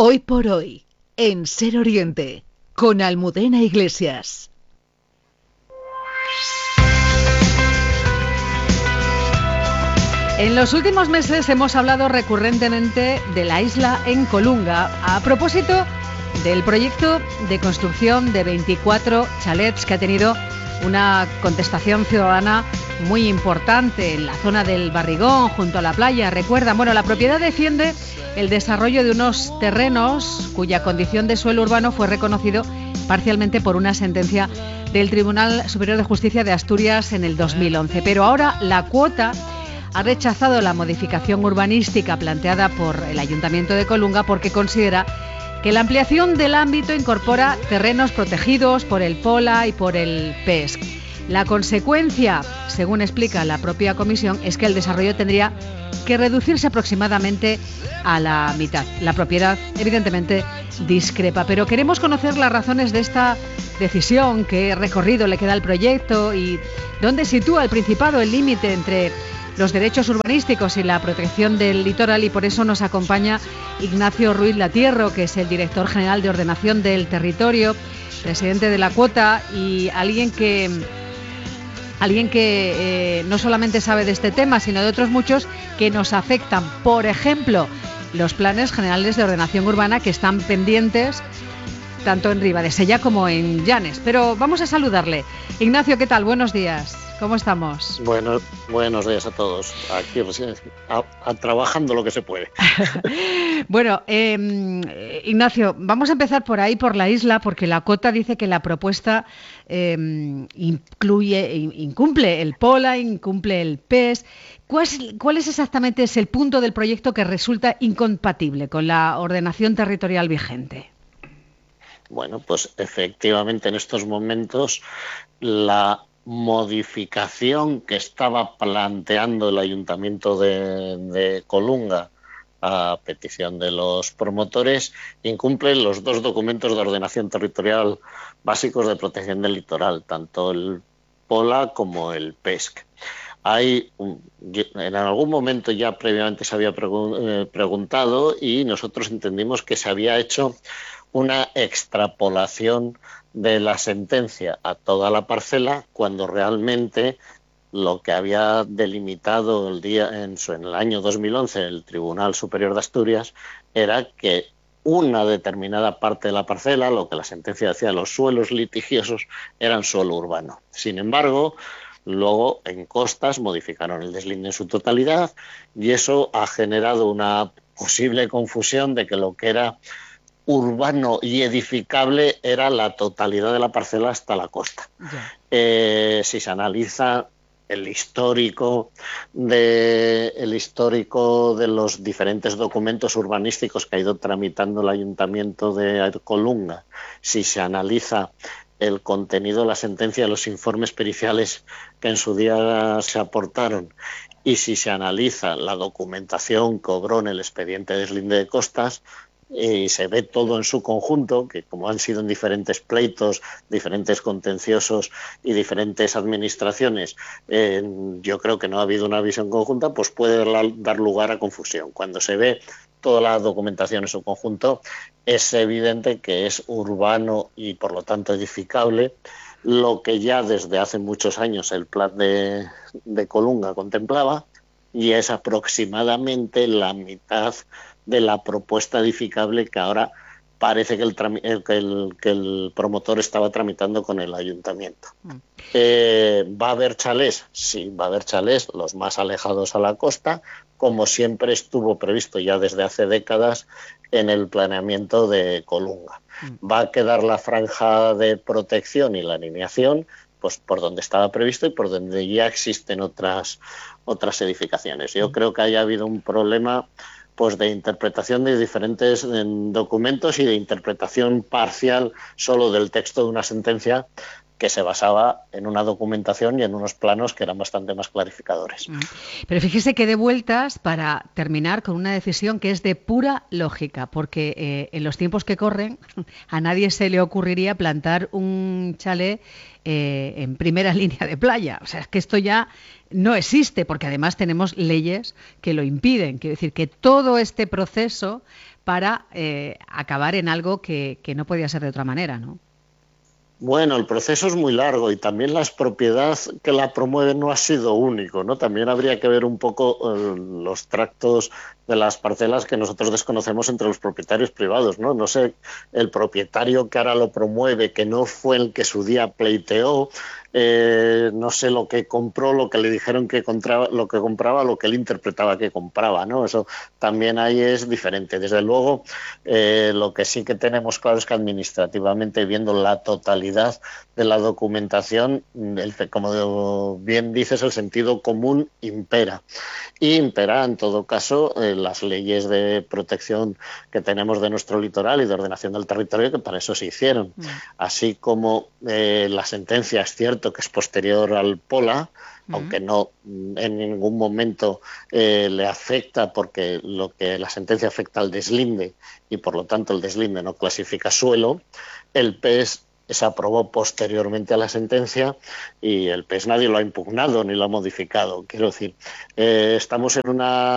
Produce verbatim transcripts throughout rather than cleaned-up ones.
Hoy por hoy, en Ser Oriente, con Almudena Iglesias. En los últimos meses hemos hablado recurrentemente de la isla en Colunga, a propósito del proyecto de construcción de veinticuatro chalets que ha tenido una contestación ciudadana muy importante en la zona del Barrigón, junto a la playa. Recuerdan, bueno, la propiedad defiende el desarrollo de unos terrenos cuya condición de suelo urbano fue reconocido parcialmente por una sentencia del Tribunal Superior de Justicia de Asturias en el dos mil once. Pero ahora la Cuota ha rechazado la modificación urbanística planteada por el Ayuntamiento de Colunga porque considera que la ampliación del ámbito incorpora terrenos protegidos por el POLA y por el P E S C. La consecuencia, según explica la propia comisión, es que el desarrollo tendría que reducirse aproximadamente a la mitad. La propiedad, evidentemente, discrepa, pero queremos conocer las razones de esta decisión, qué recorrido le queda al proyecto y dónde sitúa el Principado el límite entre los derechos urbanísticos y la protección del litoral, y por eso nos acompaña Ignacio Ruiz Latierro, que es el director general de Ordenación del Territorio, presidente de la Cuota, y alguien que alguien que eh, no solamente sabe de este tema, sino de otros muchos que nos afectan. Por ejemplo, los planes generales de ordenación urbana que están pendientes tanto en Ribadesella como en Llanes. Pero vamos a saludarle. Ignacio, ¿qué tal? Buenos días. ¿Cómo estamos? Bueno, buenos días a todos. Aquí a, a, trabajando lo que se puede. Bueno, eh, Ignacio, vamos a empezar por ahí, por la isla, porque la Cota dice que la propuesta eh, incluye, incumple el POLA, incumple el P E S. ¿Cuál es, ¿Cuál es exactamente ese el punto del proyecto que resulta incompatible con la ordenación territorial vigente? Bueno, pues efectivamente en estos momentos la modificación que estaba planteando el Ayuntamiento de, de Colunga a petición de los promotores incumple los dos documentos de ordenación territorial básicos de protección del litoral, tanto el POLA como el P E S C. Hay un, en algún momento ya previamente se había pregun- eh, preguntado y nosotros entendimos que se había hecho una extrapolación de la sentencia a toda la parcela, cuando realmente lo que había delimitado el día en, su, en el año dos mil once el Tribunal Superior de Asturias era que una determinada parte de la parcela, lo que la sentencia decía, los suelos litigiosos, eran suelo urbano. Sin embargo, luego en costas modificaron el deslinde en su totalidad y eso ha generado una posible confusión de que lo que era urbano y edificable era la totalidad de la parcela hasta la costa. Yeah. Eh, si se analiza el histórico de el histórico de los diferentes documentos urbanísticos que ha ido tramitando el Ayuntamiento de Colunga, si se analiza el contenido de la sentencia de los informes periciales que en su día se aportaron y si se analiza la documentación que obró en el expediente de deslinde de costas, y se ve todo en su conjunto, que como han sido en diferentes pleitos, diferentes contenciosos y diferentes administraciones, eh, yo creo que no ha habido una visión conjunta, pues puede dar lugar a confusión. Cuando se ve toda la documentación en su conjunto, es evidente que es urbano y por lo tanto edificable, lo que ya desde hace muchos años el plan de, de Colunga contemplaba, y es aproximadamente la mitad de la propuesta edificable que ahora parece que el, que el, que el promotor estaba tramitando con el ayuntamiento. Mm. Eh, ¿Va a haber chalés? Sí, va a haber chalés, los más alejados a la costa, como siempre estuvo previsto ya desde hace décadas en el planeamiento de Colunga. Mm. Va a quedar la franja de protección y la alineación pues por donde estaba previsto y por donde ya existen otras, otras edificaciones. Yo mm. creo que haya habido un problema pues de interpretación de diferentes documentos y de interpretación parcial solo del texto de una sentencia que se basaba en una documentación y en unos planos que eran bastante más clarificadores. Pero fíjese que de vueltas para terminar con una decisión que es de pura lógica, porque eh, en los tiempos que corren a nadie se le ocurriría plantar un chalet eh, en primera línea de playa. O sea, es que esto ya no existe, porque además tenemos leyes que lo impiden. Quiero decir que todo este proceso para eh, acabar en algo que, que no podía ser de otra manera, ¿no? Bueno, el proceso es muy largo y también la expropiedad que la promueve no ha sido único, ¿no? También habría que ver un poco eh, los tractos de las parcelas que nosotros desconocemos entre los propietarios privados, ¿no? No sé, el propietario que ahora lo promueve, que no fue el que su día pleiteó, eh, no sé lo que compró, lo que le dijeron que compraba, lo que compraba, lo que él interpretaba que compraba, ¿no? Eso también ahí es diferente. Desde luego, eh, lo que sí que tenemos claro es que administrativamente, viendo la totalidad de la documentación, el, como bien dices, el sentido común impera. Y impera, en todo caso, eh, las leyes de protección que tenemos de nuestro litoral y de ordenación del territorio, que para eso se hicieron. Mm. Así como eh, la sentencia, es cierto que es posterior al POLA, mm. aunque no en ningún momento eh, le afecta, porque lo que la sentencia afecta al deslinde y por lo tanto el deslinde no clasifica suelo. El P E S se aprobó posteriormente a la sentencia y el P E S nadie lo ha impugnado ni lo ha modificado. Quiero decir, eh, estamos en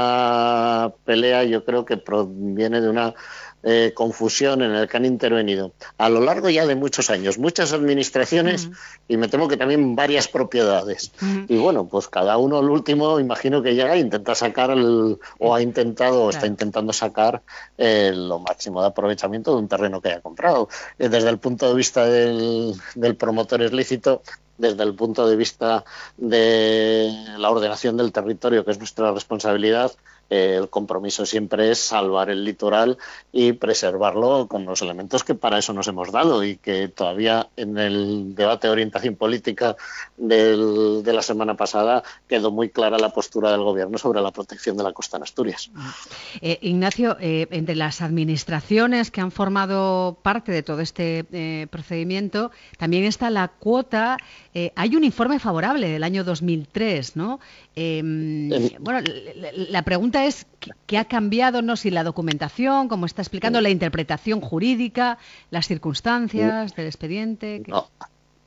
una pelea, yo creo que proviene de una eh, confusión en el que han intervenido a lo largo ya de muchos años, muchas administraciones, uh-huh. y me temo que también varias propiedades. Uh-huh. Y bueno, pues cada uno al último, imagino que llega e intenta sacar, el, o ha intentado, o claro. está intentando sacar eh, lo máximo de aprovechamiento de un terreno que haya comprado. Eh, desde el punto de vista del, del promotor es lícito, desde el punto de vista de la ordenación del territorio, que es nuestra responsabilidad, eh, el compromiso siempre es salvar el litoral y preservarlo con los elementos que para eso nos hemos dado y que todavía en el debate de orientación política del, de la semana pasada quedó muy clara la postura del Gobierno sobre la protección de la costa en Asturias. Eh, Ignacio, eh, entre las administraciones que han formado parte de todo este eh, procedimiento, también está la cuota. Eh, hay un informe favorable del año dos mil tres, ¿no? Eh, eh, bueno, la, la pregunta es ¿qué ha cambiado? No si la documentación, como está explicando, la interpretación jurídica, las circunstancias del expediente. ¿Qué? No.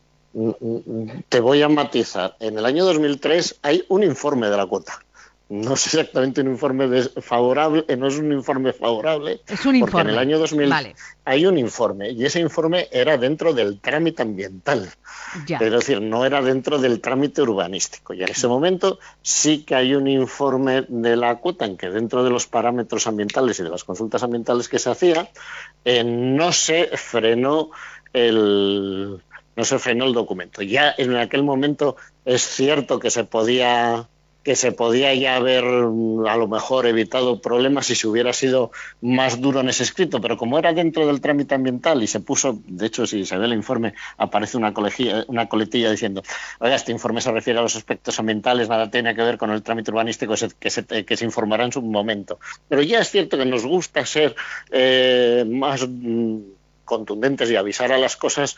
Te voy a matizar. En el año dos mil tres hay un informe de la cuota. No es exactamente un informe favorable, no es un informe favorable. Es un informe. Porque en el año dos mil vale. hay un informe y ese informe era dentro del trámite ambiental. Ya. Es decir, no era dentro del trámite urbanístico. Y en ese momento sí que hay un informe de la cuota en que dentro de los parámetros ambientales y de las consultas ambientales que se hacía, eh, no se frenó el no se frenó el documento. Ya en aquel momento es cierto que se podía que se podía ya haber a lo mejor evitado problemas si se hubiera sido más duro en ese escrito, pero como era dentro del trámite ambiental y se puso, de hecho si se ve el informe aparece una, colegía, una coletilla diciendo, oiga, este informe se refiere a los aspectos ambientales, nada tiene que ver con el trámite urbanístico que se, que se informará en su momento. Pero ya es cierto que nos gusta ser eh, más contundentes y avisar a las cosas,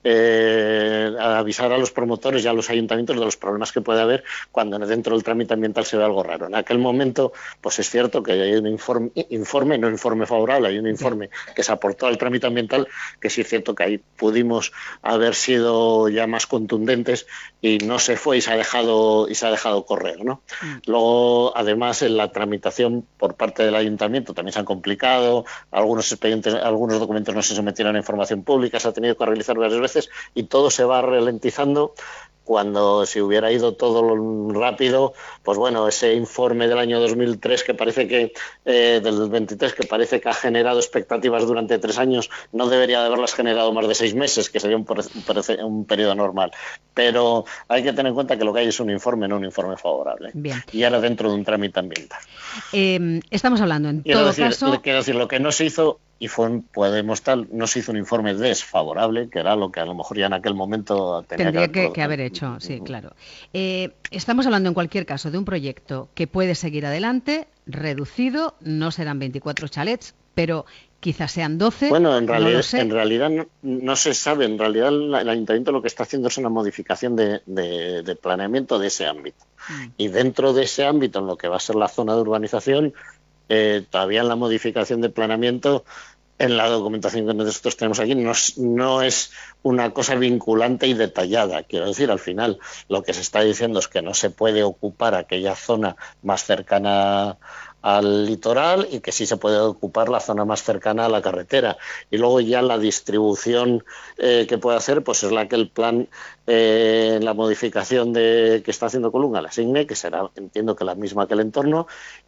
eh, a avisar a los promotores y a los ayuntamientos de los problemas que puede haber cuando dentro del trámite ambiental se ve algo raro. En aquel momento, pues es cierto que hay un informe, informe no informe favorable, hay un informe que se aportó al trámite ambiental, que sí es cierto que ahí pudimos haber sido ya más contundentes y no se fue y se ha dejado y se ha dejado correr, ¿no? Mm. Luego, además, en la tramitación por parte del ayuntamiento también se han complicado, algunos expedientes, algunos documentos no se sometieron a información pública, se ha tenido que realizar varias veces y todo se va ralentizando. Cuando si hubiera ido todo rápido, pues bueno, ese informe del año dos mil tres que parece que, eh, del veintitrés, que parece que ha generado expectativas durante tres años, no debería de haberlas generado más de seis meses, que sería un, un, un periodo normal. Pero hay que tener en cuenta que lo que hay es un informe, no un informe favorable. Bien. Y ahora dentro de un trámite ambiental. Eh, estamos hablando en quiero todo decir, caso... Quiero decir, lo que no se hizo... y fue, podemos tal, no se hizo un informe desfavorable, que era lo que a lo mejor ya en aquel momento tenía tendría que, que, que haber hecho, sí, claro. Eh, estamos hablando en cualquier caso de un proyecto que puede seguir adelante, reducido, no serán veinticuatro chalets, pero quizás sean doce. Bueno, en realidad, no lo sé. en realidad no, no se sabe, en realidad el, el ayuntamiento lo que está haciendo es una modificación de, de, de planeamiento de ese ámbito. Mm. Y dentro de ese ámbito, en lo que va a ser la zona de urbanización, eh, todavía en la modificación de planeamiento, en la documentación que nosotros tenemos aquí, no es, no es una cosa vinculante y detallada. Quiero decir, al final lo que se está diciendo es que no se puede ocupar aquella zona más cercana al litoral y que sí se puede ocupar la zona más cercana a la carretera. Y luego ya la distribución eh, que puede hacer pues es la que el plan, eh, la modificación de que está haciendo Colunga le asigne, que será, entiendo que la misma que el entorno,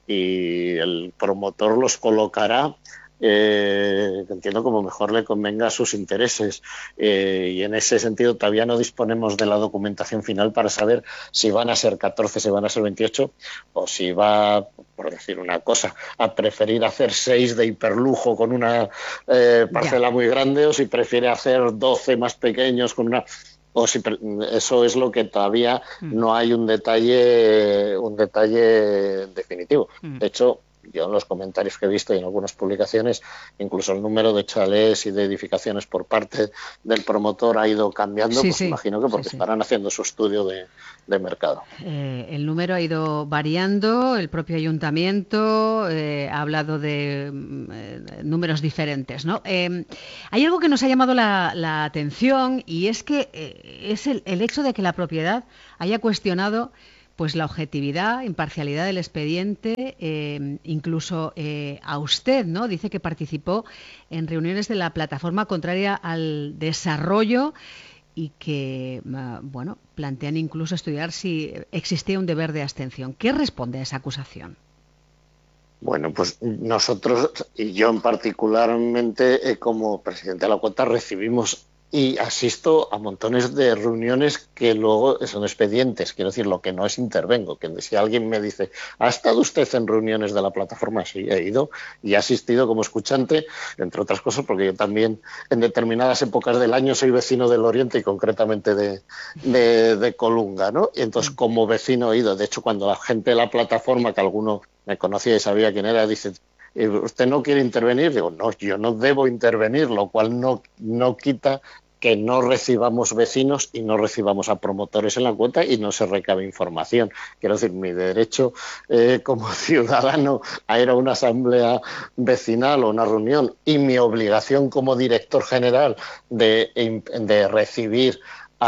y el promotor los colocará Eh, entiendo como mejor le convenga a sus intereses, eh, y en ese sentido todavía no disponemos de la documentación final para saber si van a ser catorce, si van a ser veintiocho o si va, por decir una cosa, a preferir hacer seis de hiperlujo con una eh, parcela ya. muy grande, o si prefiere hacer doce más pequeños con una... O si eso es lo que todavía mm. no hay un detalle un detalle definitivo. Mm. De hecho, yo en los comentarios que he visto y en algunas publicaciones, incluso el número de chalés y de edificaciones por parte del promotor ha ido cambiando, sí, pues sí. imagino que porque sí, sí. estarán haciendo su estudio de, de mercado. Eh, el número ha ido variando, el propio ayuntamiento eh, ha hablado de eh, números diferentes, ¿no? Eh, hay algo que nos ha llamado la, la atención, y es que eh, es el, el hecho de que la propiedad haya cuestionado pues la objetividad, imparcialidad del expediente, eh, incluso eh, a usted, ¿no? Dice que participó en reuniones de la plataforma contraria al desarrollo y que, bueno, plantean incluso estudiar si existía un deber de abstención. ¿Qué responde a esa acusación? Bueno, pues nosotros, y yo en particularmente, eh, como presidente de la Cuota, recibimos y asisto a montones de reuniones que luego son expedientes, quiero decir, lo que no es intervengo, que si alguien me dice, ¿ha estado usted en reuniones de la plataforma? Sí, he ido y he asistido como escuchante, entre otras cosas, porque yo también en determinadas épocas del año soy vecino del Oriente y concretamente de, de, de Colunga, ¿no? Y entonces como vecino he ido, de hecho cuando la gente de la plataforma, que alguno me conocía y sabía quién era, dice, ¿usted no quiere intervenir? Digo, no, yo no debo intervenir, lo cual no, no quita que no recibamos vecinos y no recibamos a promotores en la cuota y no se recabe información. Quiero decir, mi derecho eh, como ciudadano a ir a una asamblea vecinal o una reunión, y mi obligación como director general de, de recibir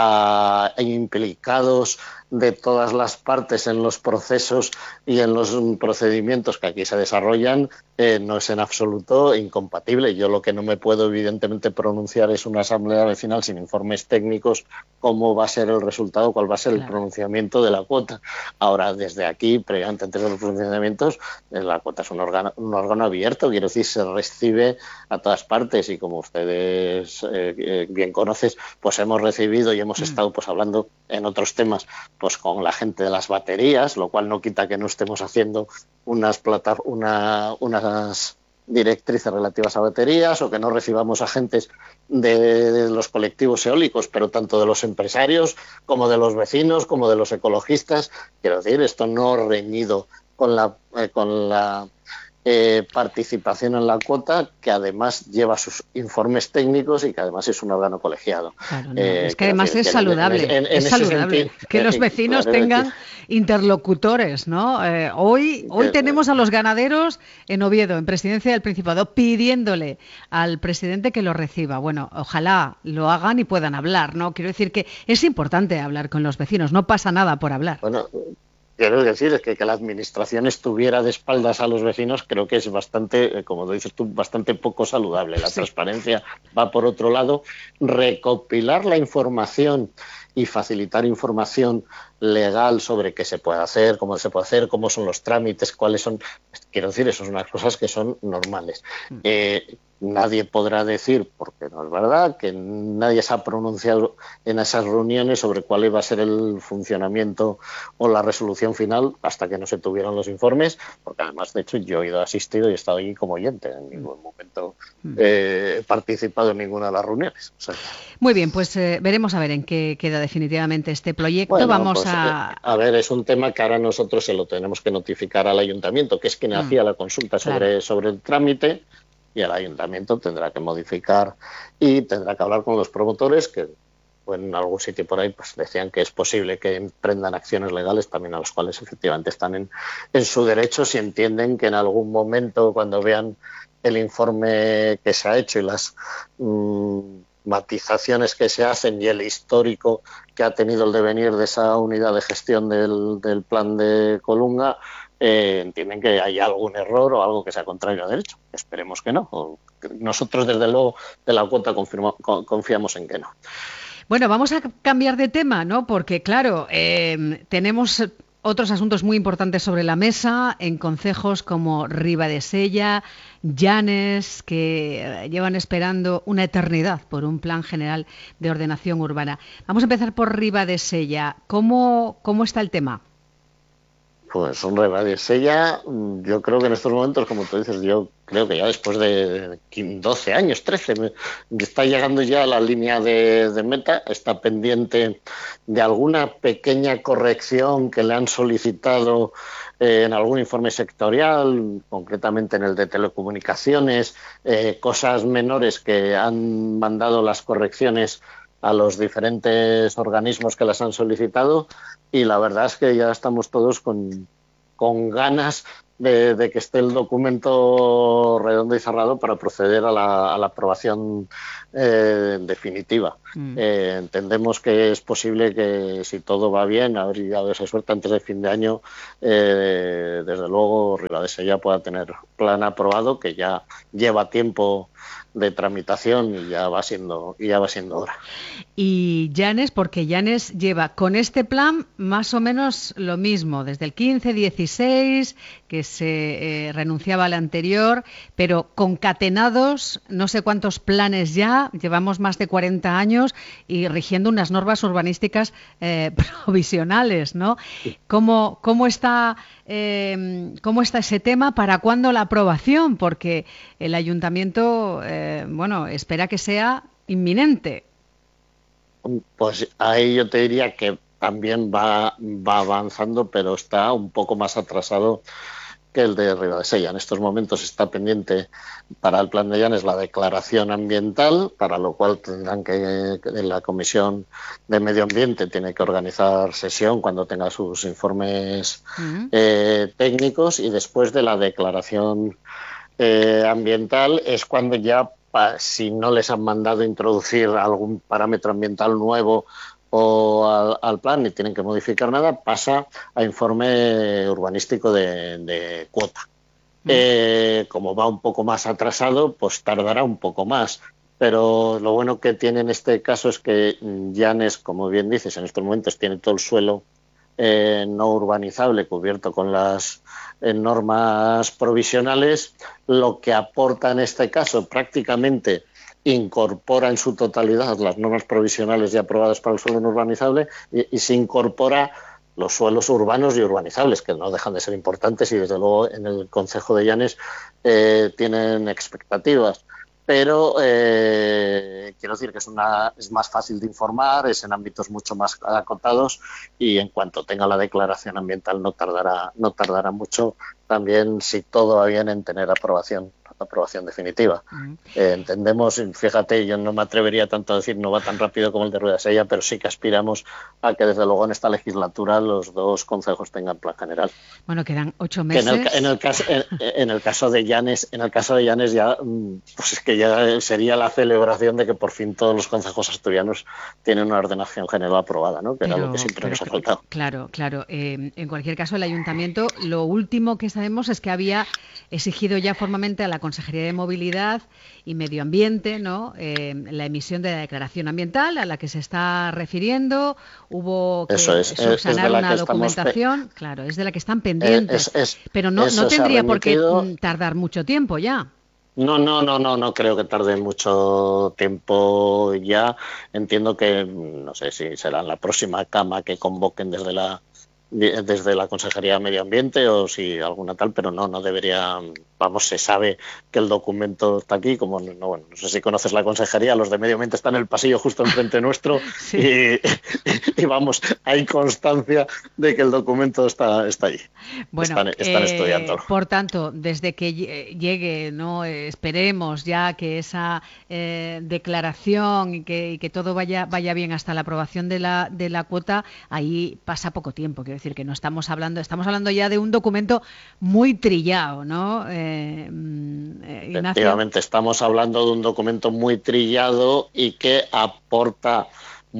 a implicados de todas las partes en los procesos y en los procedimientos que aquí se desarrollan, eh, no es en absoluto incompatible. Yo lo que no me puedo evidentemente pronunciar es una asamblea vecinal sin informes técnicos, cómo va a ser el resultado, cuál va a ser claro. el pronunciamiento de la cuota. Ahora, desde aquí, previamente antes de los pronunciamientos, la cuota es un órgano, un órgano abierto, quiero decir, se recibe a todas partes, y como ustedes eh, bien conocen, pues hemos recibido y hemos mm. estado pues hablando en otros temas pues con la gente de las baterías, lo cual no quita que no estemos haciendo unas plata, una, unas directrices relativas a baterías, o que no recibamos agentes de, de los colectivos eólicos, pero tanto de los empresarios como de los vecinos, como de los ecologistas. Quiero decir, esto no reñido con la, eh, con la Eh, participación en la cuota, que además lleva sus informes técnicos y que además es un órgano colegiado. Claro, no, eh, es que además decir, es saludable, en, en, en es saludable sentido, que los vecinos claro, tengan interlocutores, ¿no? Eh, hoy hoy eh, tenemos a los ganaderos en Oviedo, en Presidencia del Principado, pidiéndole al presidente que lo reciba. Bueno, ojalá lo hagan y puedan hablar, ¿no? Quiero decir que es importante hablar con los vecinos, no pasa nada por hablar. Bueno, quiero decir es que, que la administración estuviera de espaldas a los vecinos, creo que es bastante, como dices tú, bastante poco saludable. La sí. transparencia va por otro lado. Recopilar la información y facilitar información legal sobre qué se puede hacer, cómo se puede hacer, cómo son los trámites, cuáles son... Quiero decir, eso son unas cosas que son normales. Mm. Eh, nadie podrá decir, porque no es verdad, que nadie se ha pronunciado en esas reuniones sobre cuál iba a ser el funcionamiento o la resolución final hasta que no se tuvieron los informes, porque además, de hecho, yo he ido asistido y he estado allí como oyente. En ningún momento eh, he participado en ninguna de las reuniones. O sea, muy bien, pues eh, veremos a ver en qué queda definitivamente este proyecto. Bueno, Vamos pues, a... a ver, es un tema que ahora nosotros se lo tenemos que notificar al ayuntamiento, que es quien mm. hacía la consulta sobre, claro. sobre el trámite, y el ayuntamiento tendrá que modificar y tendrá que hablar con los promotores, que pues, en algún sitio por ahí pues decían que es posible que emprendan acciones legales, también a las cuales efectivamente están en, en su derecho, si entienden que en algún momento, cuando vean el informe que se ha hecho y las mmm, matizaciones que se hacen y el histórico que ha tenido el devenir de esa unidad de gestión del, del plan de Colunga, eh, entienden que hay algún error o algo que sea contrario a derecho. Esperemos que no. O que nosotros, desde luego, de la cuota confirma, confiamos en que no. Bueno, vamos a cambiar de tema, ¿no? Porque, claro, eh, tenemos otros asuntos muy importantes sobre la mesa en concejos como Ribadesella, Llanes, que llevan esperando una eternidad por un plan general de ordenación urbana. Vamos a empezar por Ribadesella. ¿Cómo, cómo está el tema? Pues un Ribadesella, yo creo que en estos momentos, como tú dices, yo creo que ya después de doce años, trece, está llegando ya a la línea de, de meta, está pendiente de alguna pequeña corrección que le han solicitado eh, en algún informe sectorial, concretamente en el de telecomunicaciones, eh, cosas menores que han mandado las correcciones a los diferentes organismos que las han solicitado, y la verdad es que ya estamos todos con, con ganas de, de que esté el documento redondo y cerrado para proceder a la, a la aprobación eh, definitiva. Mm. Eh, entendemos que es posible que, si todo va bien, a ver, a ver si hay suerte, antes de fin de año, eh, desde luego Ribadesella pueda tener plan aprobado, que ya lleva tiempo de tramitación y ya va siendo y ya va siendo hora. Y Llanes, porque Llanes lleva con este plan más o menos lo mismo, desde el quince dieciséis, que se eh, renunciaba al anterior, pero concatenados no sé cuántos planes ya, llevamos más de cuarenta años y rigiendo unas normas urbanísticas eh, provisionales, ¿no? ¿Cómo, cómo está eh, cómo está ese tema? ¿Para cuándo la aprobación? Porque el ayuntamiento eh, bueno, espera que sea inminente. Pues ahí yo te diría que también va, va avanzando, pero está un poco más atrasado que el de Ribadesella. En estos momentos está pendiente para el plan de Llanes la declaración ambiental, para lo cual tendrán que, la Comisión de Medio Ambiente tiene que organizar sesión cuando tenga sus informes uh-huh. eh, técnicos, y después de la declaración eh, ambiental es cuando ya, si no les han mandado introducir algún parámetro ambiental nuevo o al, al plan y tienen que modificar nada, pasa a informe urbanístico de, de cuota. Mm. Eh, como va un poco más atrasado, pues tardará un poco más. Pero lo bueno que tiene en este caso es que Llanes, como bien dices, en estos momentos tiene todo el suelo eh, no urbanizable cubierto con las eh, normas provisionales, lo que aporta en este caso prácticamente incorpora en su totalidad las normas provisionales ya aprobadas para el suelo no urbanizable y, y se incorpora los suelos urbanos y urbanizables, que no dejan de ser importantes y desde luego en el concejo de Llanes eh, tienen expectativas. Pero eh, quiero decir que es, una, es más fácil de informar, es en ámbitos mucho más acotados, y en cuanto tenga la declaración ambiental no tardará, no tardará mucho también, si todo va bien, en tener aprobación aprobación definitiva. Uh-huh. Eh, entendemos, fíjate, yo no me atrevería tanto a decir no va tan rápido como el de Ribadesella, pero sí que aspiramos a que desde luego en esta legislatura los dos concejos tengan plan general. Bueno, quedan ocho meses. Que en, el, en, el caso, en, en el caso de Llanes, en el caso de Llanes ya, pues es que ya sería la celebración de que por fin todos los concejos asturianos tienen una ordenación general aprobada, ¿no? Que pero, era lo que siempre pero, nos ha faltado. Claro, claro. Eh, en cualquier caso, el ayuntamiento, lo último que sabemos es que había exigido ya formalmente a la Consejería de Movilidad y Medio Ambiente, ¿no? Eh, la emisión de la declaración ambiental a la que se está refiriendo. Hubo que Eso es, subsanar es una documentación, pe- claro, es de la que están pendientes, es, es, pero no, no tendría por qué tardar mucho tiempo ya. No, no, no, no, no creo que tarde mucho tiempo ya. Entiendo que, no sé si será en la próxima cama que convoquen desde la desde la Consejería de Medio Ambiente o si alguna tal, pero no, no debería, vamos, se sabe que el documento está aquí, como no, bueno, no sé si conoces la Consejería, los de Medio Ambiente están en el pasillo justo enfrente nuestro sí. y, y vamos, hay constancia de que el documento está, está allí. Bueno, están, están eh, estudiándolo. Por tanto, desde que llegue, no eh, esperemos ya que esa eh, declaración y que, y que todo vaya vaya bien hasta la aprobación de la de la cuota, ahí pasa poco tiempo. Quiero decir que no estamos hablando, estamos hablando ya de un documento muy trillado, ¿no? Eh, eh, Efectivamente, estamos hablando de un documento muy trillado y que aporta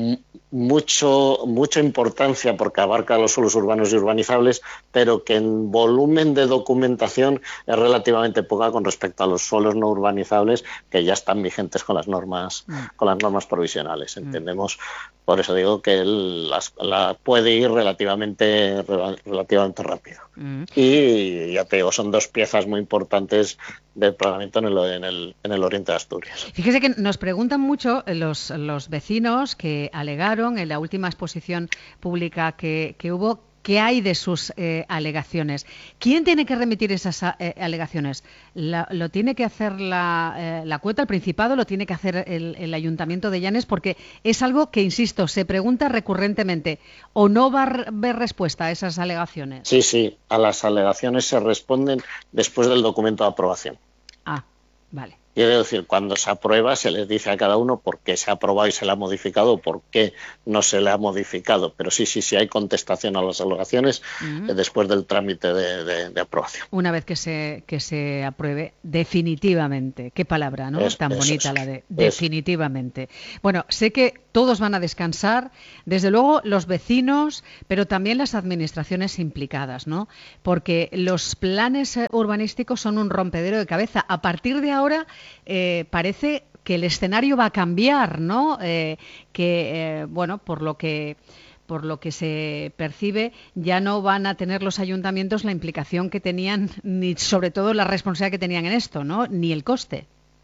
mucho mucha importancia porque abarca los suelos urbanos y urbanizables, pero que en volumen de documentación es relativamente poca con respecto a los suelos no urbanizables que ya están vigentes con las normas mm. con las normas provisionales. Entendemos, mm. por eso digo que el, las, la puede ir relativamente relativamente rápido. Mm. Y ya te digo, son dos piezas muy importantes del planeamiento en el, en el, en el oriente de Asturias. Fíjese que nos preguntan mucho los, los vecinos que alegaron en la última exposición pública que, que hubo, ¿qué hay de sus eh, alegaciones? ¿Quién tiene que remitir esas eh, alegaciones? La, ¿Lo tiene que hacer la, eh, la Cueta, el Principado? ¿Lo tiene que hacer el, el Ayuntamiento de Llanes? Porque es algo que, insisto, se pregunta recurrentemente. ¿O no va a haber respuesta a esas alegaciones? Sí, sí. A las alegaciones se responden después del documento de aprobación. Ah, vale. Quiero decir, cuando se aprueba se les dice a cada uno por qué se ha aprobado y se le ha modificado o por qué no se le ha modificado. Pero sí, sí, sí hay contestación a las alegaciones uh-huh. después del trámite de, de, de aprobación. Una vez que se que se apruebe definitivamente. Qué palabra, ¿no? Es, Tan es, bonita es, la de es. definitivamente. Bueno, sé que todos van a descansar, desde luego los vecinos, pero también las administraciones implicadas, ¿no? Porque los planes urbanísticos son un rompedero de cabeza. A partir de ahora Eh, parece que el escenario va a cambiar, ¿no? Eh, que, eh, bueno, por lo que por lo que se percibe, ya no van a tener los ayuntamientos la implicación que tenían, ni sobre todo la responsabilidad que tenían en esto, ¿no? Ni el coste.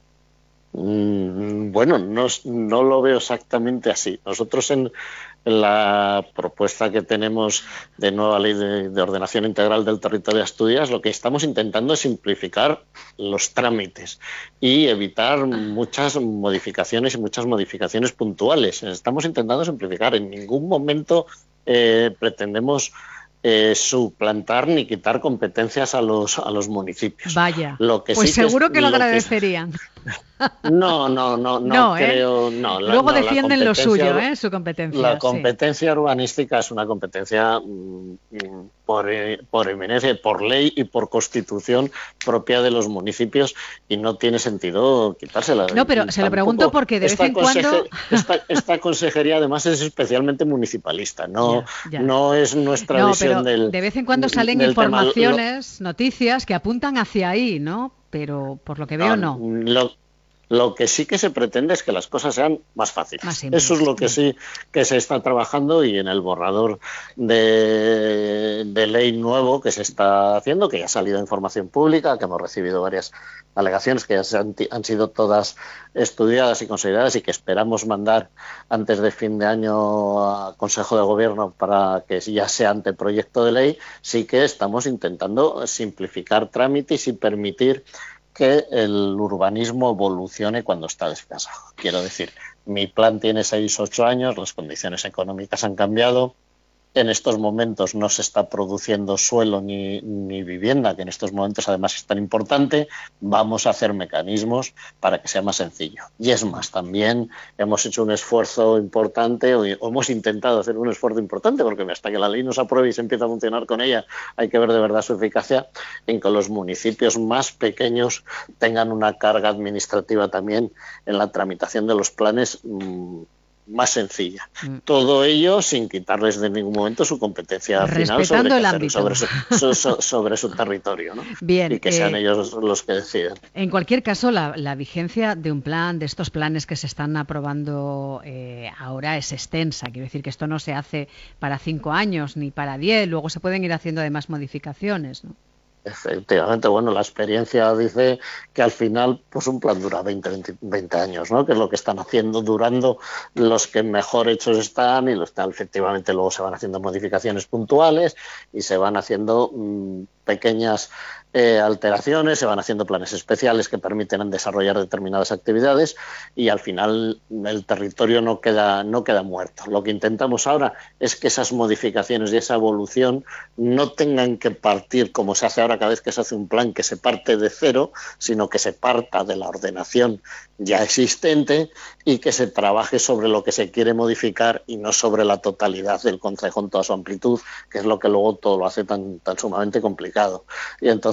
Mm, bueno, no, no lo veo exactamente así. Nosotros en la propuesta que tenemos de nueva ley de, de ordenación integral del territorio de Asturias, lo que estamos intentando es simplificar los trámites y evitar muchas modificaciones y muchas modificaciones puntuales. Estamos intentando simplificar. En ningún momento eh, pretendemos eh, suplantar ni quitar competencias a los a los municipios. Vaya, lo que pues sí seguro que, que lo lo agradecerían. Que, no, no, no, no, no creo. ¿eh? No, la, Luego no, defienden lo suyo, ¿eh? Su competencia. La competencia sí. urbanística es una competencia mmm, por, por eminencia, por ley y por constitución propia de los municipios y no tiene sentido quitársela. No, pero se lo pregunto porque de vez en cuando... Esta, esta consejería además es especialmente municipalista, no, ya, ya. no es nuestra no, visión pero del... de vez en cuando salen informaciones, lo, noticias que apuntan hacia ahí, ¿no? Pero por lo que veo no. no. Lo, Lo que sí que se pretende es que las cosas sean más fáciles. Más Eso es lo que sí que se está trabajando y en el borrador de, de ley nuevo que se está haciendo, que ya ha salido información pública, que hemos recibido varias alegaciones que ya se han, han sido todas estudiadas y consideradas y que esperamos mandar antes de fin de año a Consejo de Gobierno para que ya sea anteproyecto de ley. Sí que estamos intentando simplificar trámites y permitir que el urbanismo evolucione cuando está desfasado. Quiero decir, mi plan tiene seis, ocho años, las condiciones económicas han cambiado, en estos momentos no se está produciendo suelo ni, ni vivienda, que en estos momentos además es tan importante, vamos a hacer mecanismos para que sea más sencillo. Y es más, también hemos hecho un esfuerzo importante, o hemos intentado hacer un esfuerzo importante, porque hasta que la ley nos apruebe y se empiece a funcionar con ella, hay que ver de verdad su eficacia, en que los municipios más pequeños tengan una carga administrativa también en la tramitación de los planes mmm, más sencilla. Mm. Todo ello sin quitarles de ningún momento su competencia final sobre, el hacer, sobre, su, su, su, sobre su territorio, ¿no? Bien, y que eh, sean ellos los que deciden. En cualquier caso, la, la vigencia de un plan, de estos planes que se están aprobando eh, ahora es extensa. Quiero decir que esto no se hace para cinco años ni para diez, luego se pueden ir haciendo además modificaciones, ¿no? Efectivamente, bueno, la experiencia dice que al final pues un plan dura veinte, veinte, veinte años, ¿no? Que es lo que están haciendo, durando los que mejor hechos están y los que efectivamente luego se van haciendo modificaciones puntuales y se van haciendo mmm, pequeñas eh, alteraciones, se van haciendo planes especiales que permiten desarrollar determinadas actividades y al final el territorio no queda, no queda muerto. Lo que intentamos ahora es que esas modificaciones y esa evolución no tengan que partir como se hace ahora cada vez que se hace un plan, que se parte de cero, sino que se parta de la ordenación ya existente y que se trabaje sobre lo que se quiere modificar y no sobre la totalidad del concejo en toda su amplitud, que es lo que luego todo lo hace tan, tan sumamente complicado. Y entonces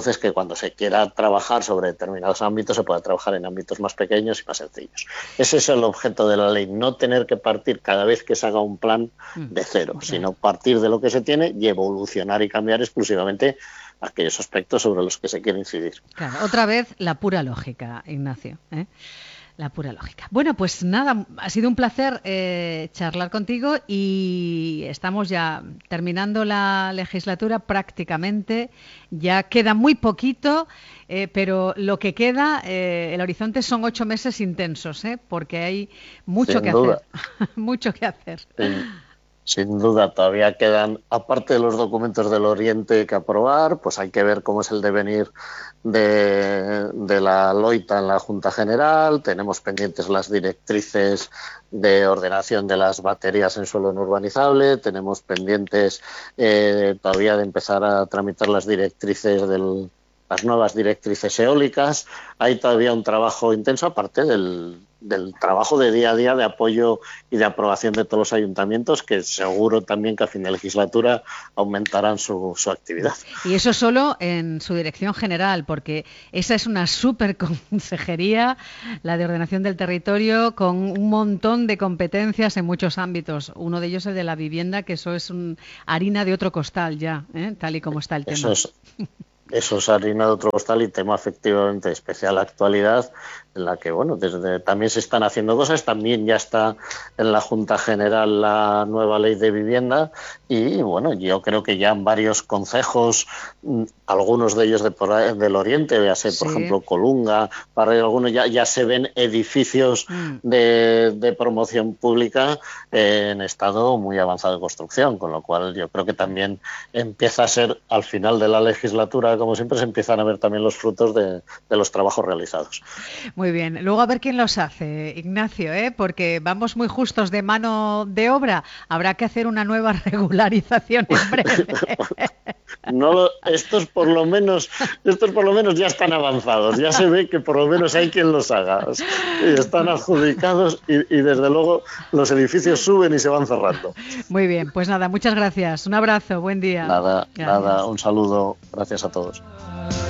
entonces que cuando se quiera trabajar sobre determinados ámbitos se pueda trabajar en ámbitos más pequeños y más sencillos. Ese es el objeto de la ley, no tener que partir cada vez que se haga un plan de cero, okay. sino partir de lo que se tiene y evolucionar y cambiar exclusivamente aquellos aspectos sobre los que se quiere incidir. Claro, otra vez la pura lógica, Ignacio, ¿eh? La pura lógica. Bueno, pues nada, ha sido un placer eh, charlar contigo y estamos ya terminando la legislatura prácticamente. Ya queda muy poquito, eh, pero lo que queda, eh, el horizonte son ocho meses intensos, ¿eh? Porque hay mucho Sin que duda. hacer. mucho que hacer. Sí. Sin duda, todavía quedan, aparte de los documentos del Oriente que aprobar, pues hay que ver cómo es el devenir de, de la LOITA en la Junta General. Tenemos pendientes las directrices de ordenación de las baterías en suelo no urbanizable. Tenemos pendientes eh, todavía de empezar a tramitar las directrices del, las nuevas directrices eólicas. Hay todavía un trabajo intenso, aparte del del trabajo de día a día de apoyo y de aprobación de todos los ayuntamientos, que seguro también que a fin de legislatura aumentarán su, su actividad. Y eso solo en su dirección general, porque esa es una súper consejería, la de ordenación del territorio, con un montón de competencias en muchos ámbitos. Uno de ellos es el de la vivienda, que eso es un, harina de otro costal ya, ¿eh? Tal y como está el tema. Eso es, eso es harina de otro costal y tema efectivamente de especial actualidad, en la que bueno desde también se están haciendo cosas. También ya está en la Junta General la nueva ley de vivienda y bueno, yo creo que ya en varios concejos, algunos de ellos de por ahí, del Oriente, véase por sí. ejemplo Colunga, para algunos ya, ya se ven edificios mm. de, de promoción pública eh, en estado muy avanzado de construcción, con lo cual yo creo que también empieza a ser, al final de la legislatura, como siempre, se empiezan a ver también los frutos de, de los trabajos realizados. Muy bien, luego a ver quién los hace, Ignacio, ¿eh? Porque vamos muy justos de mano de obra. Habrá que hacer una nueva regularización en breve. No, estos por lo menos, estos por lo menos ya están avanzados. Ya se ve que por lo menos hay quien los haga. Y están adjudicados y, y desde luego los edificios suben y se van cerrando. Muy bien, pues nada, muchas gracias. Un abrazo, buen día. Nada, gracias. nada, un saludo. Gracias a todos.